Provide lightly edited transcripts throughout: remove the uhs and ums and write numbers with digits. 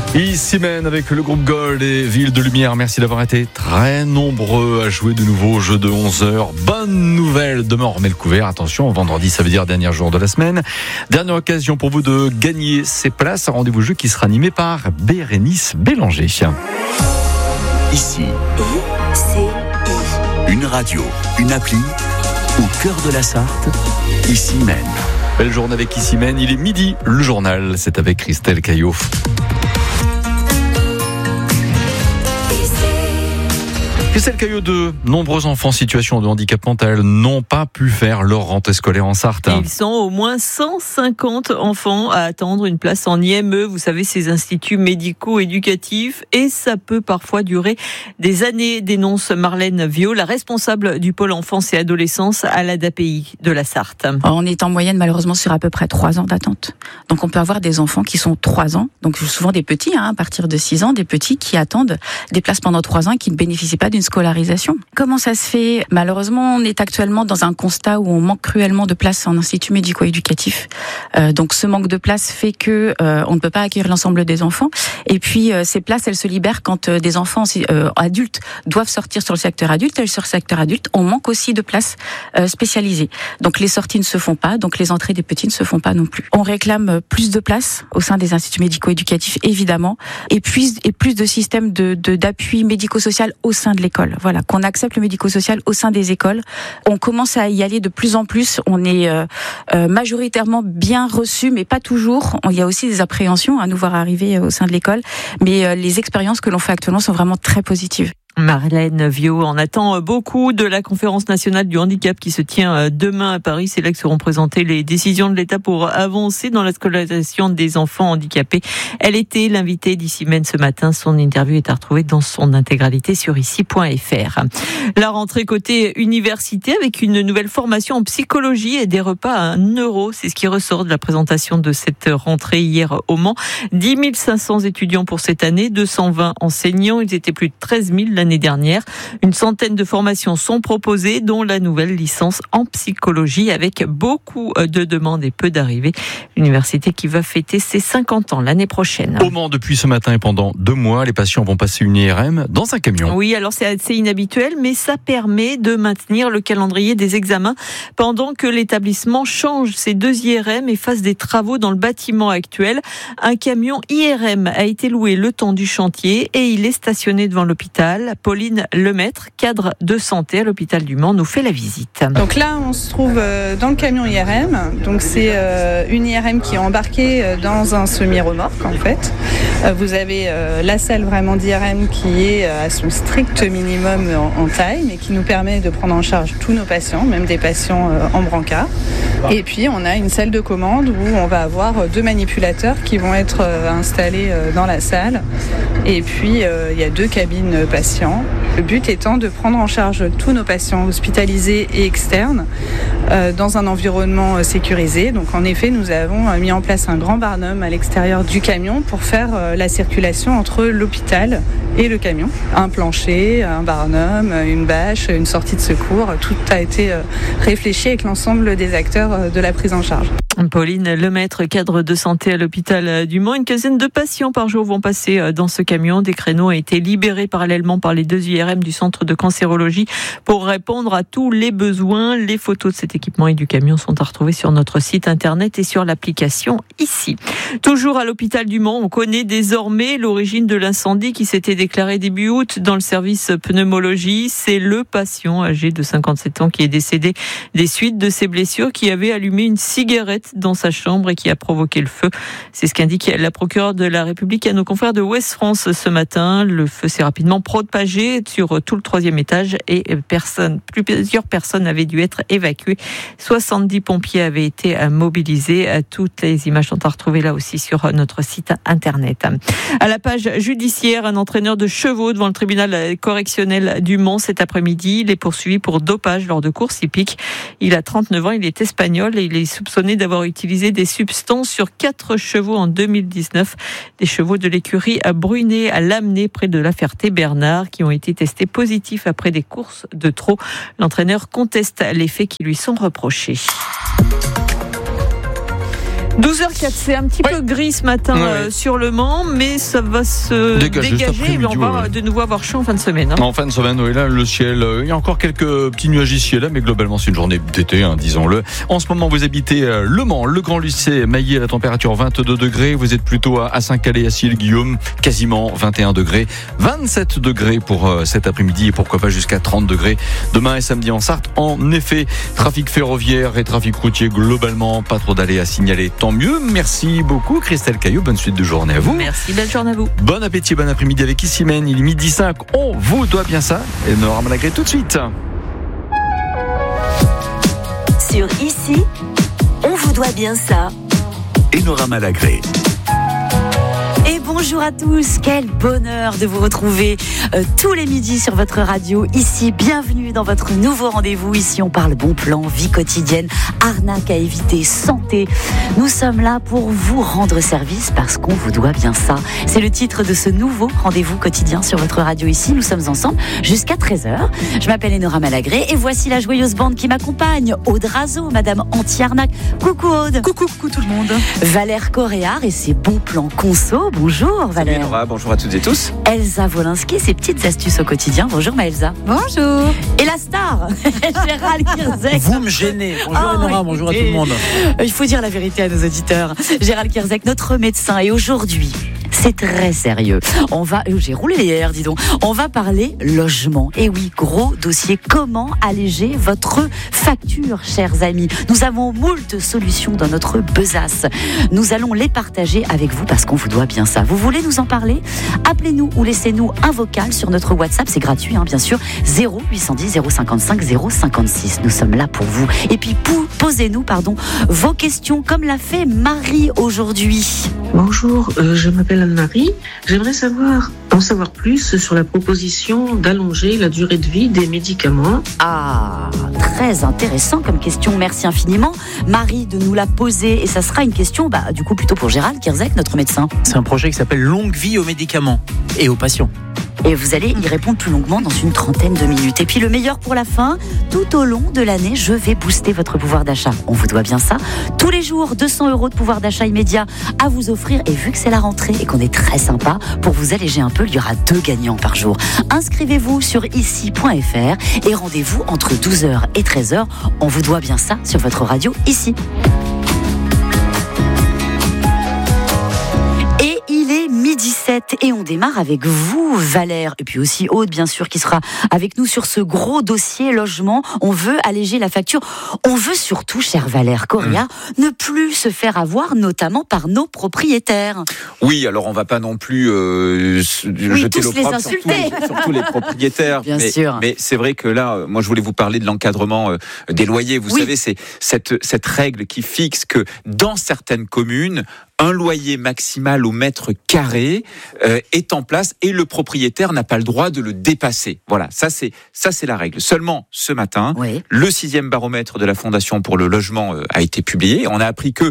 Isimène avec le groupe Gold et Ville de Lumière. Merci d'avoir été très nombreux à jouer de nouveau au jeu de 11h. Bonne nouvelle, demain on remet le couvert. Attention, vendredi ça veut dire dernier jour de la semaine. Dernière occasion pour vous de gagner ces places. Un rendez-vous jeu qui sera animé par Bérénice Bélanger. Ici, une radio, une appli, au cœur de la Sarthe, Isimène. Belle journée avec Isimène, il est midi, le journal, c'est avec Christelle Caillot. Christelle Caillot, de nombreux enfants en situation de handicap mental n'ont pas pu faire leur rentrée scolaire en Sarthe. Ils sont au moins 150 enfants à attendre une place en IME, vous savez, ces instituts médico-éducatifs, et ça peut parfois durer des années, dénonce Marlène Viau, la responsable du pôle enfance et adolescence à l'ADAPI de la Sarthe. On est en moyenne malheureusement sur à peu près 3 ans d'attente. Donc on peut avoir des enfants qui sont 3 ans, donc souvent des petits, à partir de 6 ans, des petits qui attendent des places pendant 3 ans et qui ne bénéficient pas d'une scolarisation. Comment ça se fait ? Malheureusement, on est actuellement dans un constat où on manque cruellement de places en institut médico-éducatif. Donc ce manque de places fait que on ne peut pas accueillir l'ensemble des enfants. Et puis ces places, elles se libèrent quand des enfants adultes doivent sortir sur le secteur adulte. Et sur le secteur adulte, on manque aussi de places spécialisées. Donc les sorties ne se font pas, donc les entrées des petits ne se font pas non plus. On réclame plus de places au sein des instituts médico-éducatifs, évidemment, et plus de systèmes d'appui médico-social au sein de l'école. Voilà, qu'on accepte le médico-social au sein des écoles. On commence à y aller de plus en plus. On est majoritairement bien reçus, mais pas toujours. Il y a aussi des appréhensions à nous voir arriver au sein de l'école. Mais les expériences que l'on fait actuellement sont vraiment très positives. Marlène Viau en attend beaucoup de la conférence nationale du handicap qui se tient demain à Paris. C'est là que seront présentées les décisions de l'État pour avancer dans la scolarisation des enfants handicapés. Elle était l'invitée d'Isimène ce matin. Son interview est à retrouver dans son intégralité sur ici.fr. La rentrée côté université avec une nouvelle formation en psychologie et des repas à 1 €. C'est ce qui ressort de la présentation de cette rentrée hier au Mans. 10 500 étudiants pour cette année, 220 enseignants. Ils étaient plus de 13 000 l'année dernière. Une centaine de formations sont proposées, dont la nouvelle licence en psychologie, avec beaucoup de demandes et peu d'arrivées. L'université qui va fêter ses 50 ans l'année prochaine. Au Mans, depuis ce matin et pendant 2 mois, les patients vont passer une IRM dans un camion. Oui, alors c'est assez inhabituel, mais ça permet de maintenir le calendrier des examens pendant que l'établissement change ses 2 IRM et fasse des travaux dans le bâtiment actuel. Un camion IRM a été loué le temps du chantier et il est stationné devant l'hôpital. Pauline Lemaître, cadre de santé à l'hôpital du Mans, nous fait la visite. Donc là, on se trouve dans le camion IRM. Donc c'est une IRM qui est embarquée dans un semi-remorque en fait. Vous avez la salle vraiment d'IRM qui est à son strict minimum en taille, mais qui nous permet de prendre en charge tous nos patients, même des patients en brancard. Et puis on a une salle de commande où on va avoir 2 manipulateurs qui vont être installés dans la salle. Et puis il y a 2 cabines patients. Le but étant de prendre en charge tous nos patients hospitalisés et externes dans un environnement sécurisé. Donc en effet, nous avons mis en place un grand barnum à l'extérieur du camion pour faire la circulation entre l'hôpital et le camion. Un plancher, un barnum, une bâche, une sortie de secours, tout a été réfléchi avec l'ensemble des acteurs de la prise en charge. Pauline Lemaître, cadre de santé à l'hôpital du Mans. Une quinzaine de patients par jour vont passer dans ce camion. Des créneaux ont été libérés parallèlement par les 2 IRM du centre de cancérologie pour répondre à tous les besoins. Les photos de cet équipement et du camion sont à retrouver sur notre site internet et sur l'application ici. Toujours à l'hôpital du Mans, on connaît désormais l'origine de l'incendie qui s'était déclaré début août dans le service pneumologie. C'est le patient âgé de 57 ans qui est décédé des suites de ses blessures, qui avait allumé une cigarette dans sa chambre et qui a provoqué le feu. C'est ce qu'indique la procureure de la République à nos confrères de Ouest France ce matin. Le feu s'est rapidement propagé sur tout le 3e étage et plusieurs personnes avaient dû être évacuées. 70 pompiers avaient été mobilisés. Toutes les images sont à retrouver là aussi sur notre site internet. À la page judiciaire, un entraîneur de chevaux devant le tribunal correctionnel du Mans cet après-midi. Il est poursuivi pour dopage lors de courses hippiques. Il a 39 ans, il est espagnol et il est soupçonné d'avoir utilisé des substances sur 4 chevaux en 2019. Des chevaux de l'écurie à Brunet, à Lamennais, près de La Ferté-Bernard, qui ont été testés positifs après des courses de trot. L'entraîneur conteste les faits qui lui sont reprochés. 12h04, c'est un petit peu gris ce matin sur le Mans, mais ça va se dégager et on va de nouveau avoir chaud en fin de semaine. En fin de semaine, oui, là, le ciel, il y a encore quelques petits nuages ici et là, mais globalement, c'est une journée d'été, disons-le. En ce moment, vous habitez Le Mans, le Grand Lucé, Maillé, la température 22 degrés. Vous êtes plutôt à Saint-Calais, à Sille-Guillaume, quasiment 21 degrés. 27 degrés pour cet après-midi et pourquoi pas jusqu'à 30 degrés demain et samedi en Sarthe. En effet, trafic ferroviaire et trafic routier, globalement, pas trop d'allées à signaler. Tant mieux. Merci beaucoup, Christelle Caillou. Bonne suite de journée à vous. Merci, belle journée à vous. Bon appétit, bon après-midi avec Issimène. Il est 12h05. On vous doit bien ça. Et Nora Malagré tout de suite. Sur Ici, on vous doit bien ça. Et Nora Malagré. Et bonjour à tous, quel bonheur de vous retrouver tous les midis sur votre radio. Ici, bienvenue dans votre nouveau rendez-vous. Ici, on parle bon plan, vie quotidienne, arnaque à éviter, santé. Nous sommes là pour vous rendre service parce qu'on vous doit bien ça. C'est le titre de ce nouveau rendez-vous quotidien sur votre radio. Ici, nous sommes ensemble jusqu'à 13h. Je m'appelle Enora Malagré et voici la joyeuse bande qui m'accompagne. Aude Razo, Madame Anti-Arnaque. Coucou Aude. Coucou tout le monde. Valère Coréard et ses bons plans conso. Bonjour Valère. Salut Nora, bonjour à toutes et tous. Elsa Wolinski, ses petites astuces au quotidien. Bonjour Maëlsa. Bonjour. Et la star, Gérald Kierzek. Vous me gênez. Bonjour Nora, bonjour à tout le monde. Il faut dire la vérité à nos auditeurs. Gérald Kierzek, notre médecin, et aujourd'hui, c'est très sérieux. J'ai roulé les airs, dis donc. On va parler logement. Et oui, gros dossier. Comment alléger votre facture, chers amis? Nous avons moult solutions dans notre besace. Nous allons les partager avec vous parce qu'on vous doit bien ça. Vous voulez nous en parler? Appelez-nous ou laissez-nous un vocal sur notre WhatsApp. C'est gratuit, bien sûr. 0810 055 056. Nous sommes là pour vous. Et puis, posez-nous, vos questions comme l'a fait Marie aujourd'hui. Bonjour, je m'appelle Anne-Marie. J'aimerais en savoir plus sur la proposition d'allonger la durée de vie des médicaments. Ah, très intéressant comme question. Merci infiniment, Marie, de nous la poser. Et ça sera une question, du coup, plutôt pour Gérald Kierzek, notre médecin. C'est un projet qui s'appelle Longue vie aux médicaments et aux patients. Et vous allez y répondre plus longuement dans une trentaine de minutes. Et puis le meilleur pour la fin, tout au long de l'année, je vais booster votre pouvoir d'achat. On vous doit bien ça. Tous les jours, 200 € de pouvoir d'achat immédiat à vous offrir. Et vu que c'est la rentrée et qu'on est très sympa, pour vous alléger un peu, il y aura 2 gagnants par jour. Inscrivez-vous sur ici.fr et rendez-vous entre 12h et 13h. On vous doit bien ça sur votre radio Ici. Il est 12h07 et on démarre avec vous, Valère, et puis aussi Aude, bien sûr, qui sera avec nous sur ce gros dossier logement. On veut alléger la facture. On veut surtout, cher Valère Coréard, ne plus se faire avoir, notamment par nos propriétaires. Oui, alors on va pas non plus jeter l'opprobre sur tous les propriétaires. Bien sûr. Mais c'est vrai que là, moi je voulais vous parler de l'encadrement des loyers. Vous savez, c'est cette règle qui fixe que dans certaines communes, un loyer maximal au mètre carré est en place et le propriétaire n'a pas le droit de le dépasser. Voilà, ça c'est la règle. Seulement ce matin, le 6e baromètre de la Fondation pour le logement a été publié. On a appris que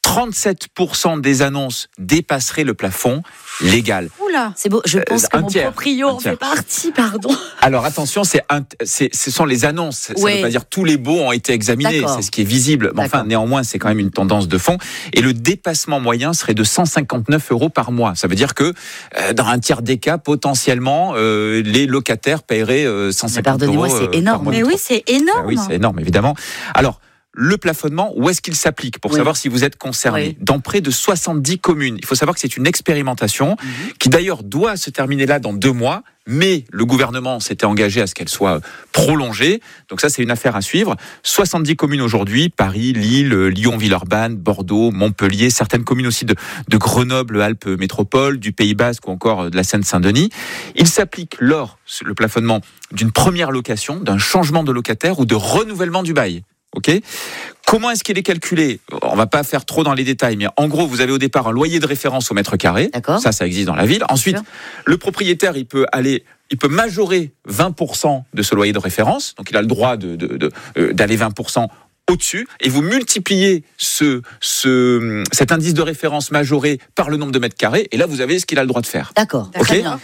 37% des annonces dépasseraient le plafond légal. Oula, c'est beau. Je pense que mon proprio en fait partie, pardon. Alors attention, ce sont les annonces. Ça ne veut pas dire tous les baux ont été examinés. D'accord. C'est ce qui est visible. Mais enfin, néanmoins, c'est quand même une tendance de fond. Et le dépassement moyen serait de 159 € par mois. Ça veut dire que dans un tiers des cas, potentiellement, les locataires paieraient 150 €. Pardonnez-moi, c'est énorme. Mais oui, c'est énorme. Oui, c'est énorme, évidemment. Alors, le plafonnement, où est-ce qu'il s'applique pour savoir si vous êtes concerné? Dans près de 70 communes. Il faut savoir que c'est une expérimentation qui d'ailleurs doit se terminer là dans 2 mois, mais le gouvernement s'était engagé à ce qu'elle soit prolongée. Donc ça, c'est une affaire à suivre. 70 communes aujourd'hui, Paris, Lille, Lyon, Villeurbanne, Bordeaux, Montpellier, certaines communes aussi de Grenoble, Alpes Métropole, du Pays Basque ou encore de la Seine-Saint-Denis. Il s'applique le plafonnement d'une première location, d'un changement de locataire ou de renouvellement du bail. Ok. Comment est-ce qu'il est calculé? On va pas faire trop dans les détails, mais en gros, vous avez au départ un loyer de référence au mètre carré. D'accord. Ça existe dans la ville. Ensuite, le propriétaire, il peut majorer 20% de ce loyer de référence. Donc, il a le droit d'aller 20% au-dessus, et vous multipliez cet indice de référence majoré par le nombre de mètres carrés, et là, vous avez ce qu'il a le droit de faire. D'accord. Okay. Très bien.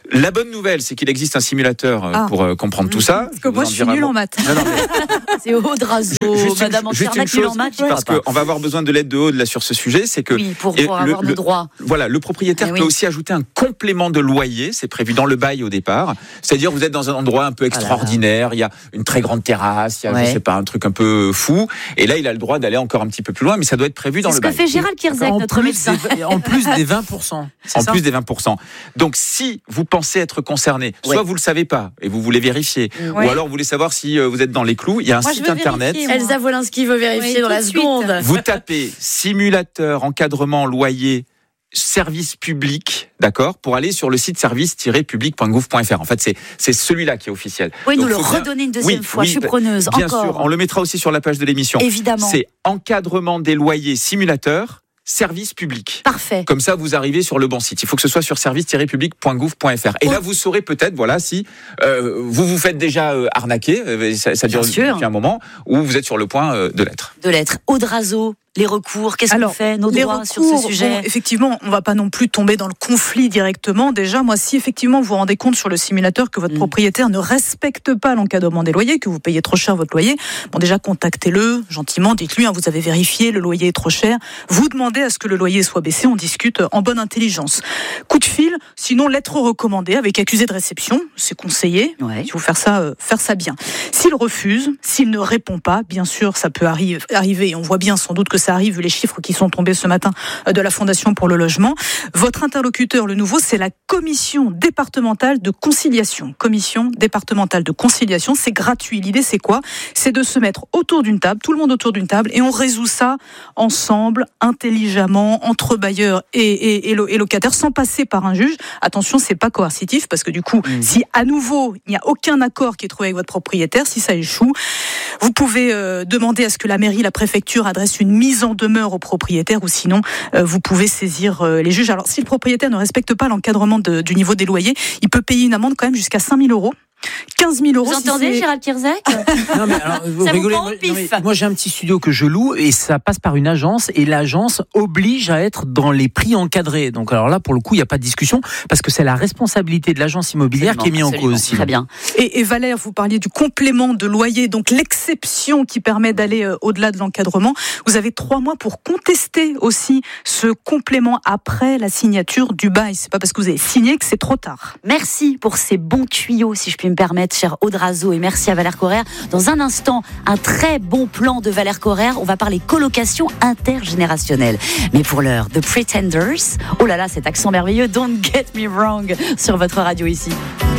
La bonne nouvelle, c'est qu'il existe un simulateur pour comprendre tout ça. Parce que moi, je suis nulle en maths. Non, c'est Audrazo, Madame Anternac, nulle en maths. Parce qu'on va avoir besoin de l'aide de Aude là sur ce sujet, c'est que pour avoir nos droits. Voilà, le propriétaire peut aussi ajouter un complément de loyer, c'est prévu dans le bail au départ. C'est-à-dire vous êtes dans un endroit un peu extraordinaire, il y a une très grande terrasse, il y a je sais pas, un truc un peu fou, et là il a le droit d'aller encore un petit peu plus loin, mais ça doit être prévu dans le bail. C'est ce que fait Gérald Kierzek, notre médecin. En plus des 20%. En plus des 20%. Donc si vous pensez être concerné, soit vous le savez pas et vous voulez vérifier, ou alors vous voulez savoir si vous êtes dans les clous, il y a un site internet. Elsa Wolinski veut vérifier dans la seconde. Vous tapez simulateur encadrement loyer service public, d'accord, pour aller sur le site service-public.gouv.fr. En fait, c'est celui-là qui est officiel. Oui, nous le redonner une deuxième fois. Je suis preneuse. Bien encore. sûr, on le mettra aussi sur la page de l'émission. Évidemment. C'est encadrement des loyers simulateur service public. Parfait. Comme ça, vous arrivez sur le bon site. Il faut que ce soit sur service-public.gouv.fr. Et là, vous saurez peut-être, voilà, si vous vous faites déjà arnaquer, ça dure depuis un moment, ou vous êtes sur le point de l'être. Audrazo, les recours, qu'est-ce qu'on fait, nos droits sur ce sujet? Bon, effectivement, on ne va pas non plus tomber dans le conflit directement. Déjà, moi, si effectivement vous vous rendez compte sur le simulateur que votre propriétaire ne respecte pas l'encadrement des loyers, que vous payez trop cher votre loyer, bon, déjà, contactez-le gentiment, dites-lui, vous avez vérifié, le loyer est trop cher. Vous demandez à ce que le loyer soit baissé, on discute en bonne intelligence. Coup de fil, sinon lettre recommandée avec accusé de réception, c'est conseillé. Il faut faire ça bien. S'il refuse, s'il ne répond pas, bien sûr, ça peut arriver, et on voit bien sans doute que ça arrive, vu les chiffres qui sont tombés ce matin de la Fondation pour le logement. Votre interlocuteur, le nouveau, c'est la commission départementale de conciliation. Commission départementale de conciliation, c'est gratuit. L'idée, c'est quoi? C'est de se mettre autour d'une table, tout le monde autour d'une table, et on résout ça ensemble, intelligemment, entre bailleurs et locataires, sans passer par un juge. Attention, c'est pas coercitif, parce que du coup, si à nouveau, il n'y a aucun accord qui est trouvé avec votre propriétaire, si ça échoue, vous pouvez demander à ce que la mairie, la préfecture adresse une mise en demeure au propriétaire, ou sinon vous pouvez saisir les juges. Alors si le propriétaire ne respecte pas l'encadrement du niveau des loyers, il peut payer une amende quand même jusqu'à 5 000 €. 15 000 €. Vous entendez, Gérald Kierzek? Non, mais alors, vous rigolez. Moi, j'ai un petit studio que je loue et ça passe par une agence et l'agence oblige à être dans les prix encadrés. Donc, alors là, pour le coup, il n'y a pas de discussion parce que c'est la responsabilité de l'agence immobilière qui est mise en cause aussi. Très bien. Et Valère, vous parliez du complément de loyer, donc l'exception qui permet d'aller au-delà de l'encadrement. Vous avez 3 mois pour contester aussi ce complément après la signature du bail. C'est pas parce que vous avez signé que c'est trop tard. Merci pour ces bons tuyaux, si je puis me permettre, cher Audrazo, et merci à Valère Correr. Dans un instant, un très bon plan de Valère Correr. On va parler colocation intergénérationnelle. Mais pour l'heure, The Pretenders. Oh là là, cet accent merveilleux. Don't get me wrong sur votre radio ici.